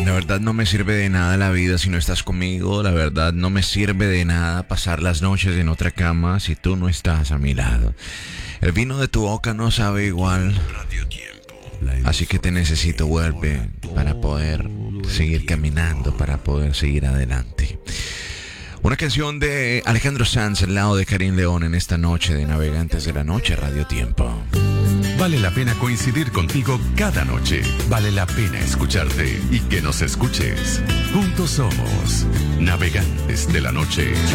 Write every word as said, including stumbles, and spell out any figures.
La verdad no me sirve de nada la vida si no estás conmigo. La verdad no me sirve de nada pasar las noches en otra cama si tú no estás a mi lado. El vino de tu boca no sabe igual. Así que te necesito, vuelve, para poder seguir caminando, para poder seguir adelante. Una canción de Alejandro Sanz al lado de Karim León en esta noche de Navegantes de la Noche, Radio Tiempo. Vale la pena coincidir contigo cada noche. Vale la pena escucharte y que nos escuches. Juntos somos Navegantes de la Noche.